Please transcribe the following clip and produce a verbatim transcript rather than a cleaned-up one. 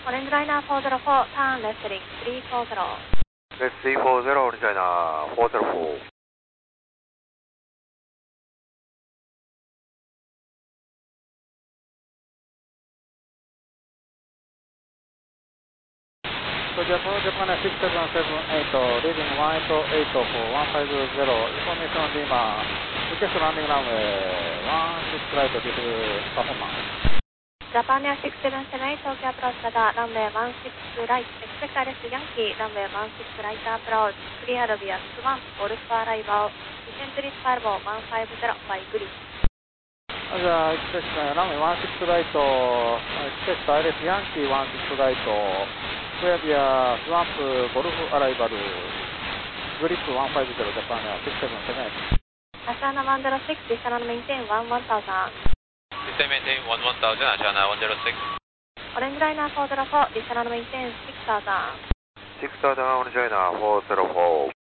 Orange Liner four zero four, turn left heading three four zero. Left three four zero, Orange Liner four zero four. So Japan, Japan six seven seven eight, leading one eight eight for one five zero, information Lima, request landing runway one six right, this is performance. Japan Air six seven seven eight, Tokyo approach radar, runway one six right, expect I R S Yankee, runway one six right approach, clear via Swan, Golf arrival, descent reach Farbo one five zero by grid. じゃあ、expect runway one six right, expect I R S Yankee one six right, clear via Swamp, Golf arrival, grip one five zero, Japan Air six seven seven eight. Asana one zero six, descend maintain one one thousand. Descend maintain one one thousand, Asana one zero six. Orange Liner four zero four, descend maintain six thousand. six thousand, Orange Liner four zero four.